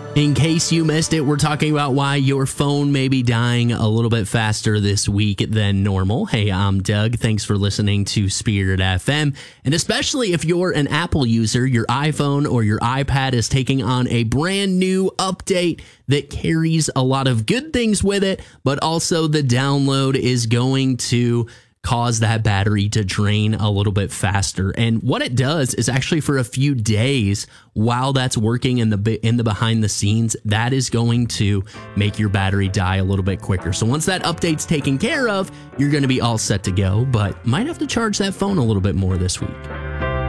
In case you missed it, we're talking about why your phone may be dying a little bit faster this week than normal. Hey, I'm Doug. Thanks for listening to Spirit FM. And especially if you're an Apple user, your iPhone or your iPad is taking on a brand new update that carries a lot of good things with it, but also the download is going to cause that battery to drain a little bit faster. And what it does is actually for a few days while that's working in the behind the scenes, that is going to make your battery die a little bit quicker. So once that update's taken care of, you're going to be all set to go, but might have to charge that phone a little bit more this week.